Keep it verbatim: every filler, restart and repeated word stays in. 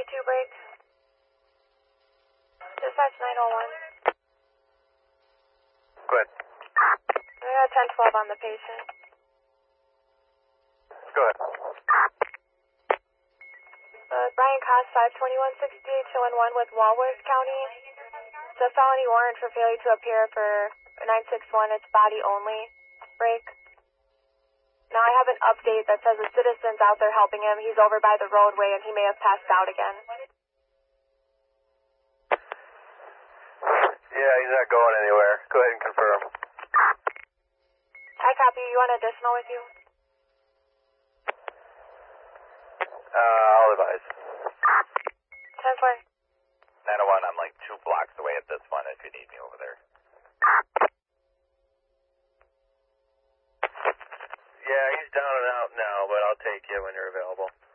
two break. Dispatch nine oh one. Go ahead. I got ten twelve on the patient. Go ahead. Uh, Brian Cost, five twenty-one sixty-eight, showing one with Walworth County. It's a felony warrant for failure to appear for nine six one. It's body only. Break. Now I have an update that says a citizen's out there helping him. He's over by the roadway and he may have passed out again. Yeah, he's not going anywhere. Go ahead and confirm. I copy. You want additional with you? Uh, I'll advise. ten four. nine oh one, I'm like two blocks away at this one if you need me over there. Yeah, he's down and out now, but I'll take you when you're available.